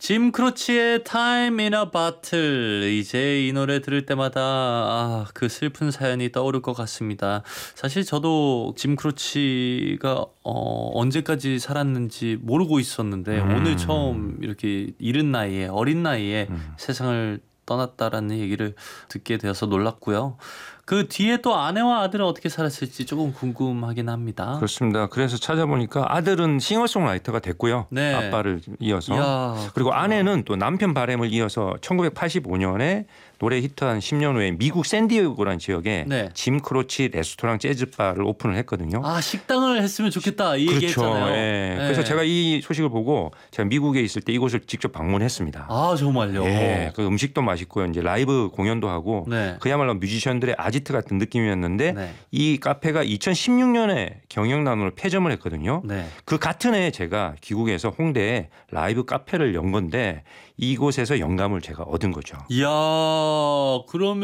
짐 크로치의 Time in a Bottle. 이제 이 노래 들을 때마다 그 슬픈 사연이 떠오를 것 같습니다. 사실 저도 짐 크로치가 언제까지 살았는지 모르고 있었는데 오늘 처음 이렇게 이른 나이에 어린 나이에 세상을 떠났다라는 얘기를 듣게 되어서 놀랐고요. 그 뒤에 또 아내와 아들은 어떻게 살았을지 조금 궁금하긴 합니다. 그렇습니다. 그래서 찾아보니까 아들은 싱어송라이터가 됐고요. 네. 아빠를 이어서. 이야, 그리고 아내는 또 남편 바램을 이어서 1985년에 노래 히트한 10년 후에 미국 샌디에고라는 지역에 네. 짐 크로치 레스토랑 재즈바를 오픈을 했거든요. 식당을 했으면 좋겠다 이 그렇죠. 얘기했잖아요. 예. 네. 그래서 제가 이 소식을 보고 제가 미국에 있을 때 이곳을 직접 방문했습니다. 정말요? 예. 그 음식도 맛있고요. 이제 라이브 공연도 하고 네. 그야말로 뮤지션들의 아지트 같은 느낌이었는데 네. 이 카페가 2016년에 경영난으로 폐점을 했거든요. 네. 그 같은 해에 제가 귀국해서 홍대에 라이브 카페를 연 건데 이곳에서 영감을 제가 얻은 거죠. 이야, 그러면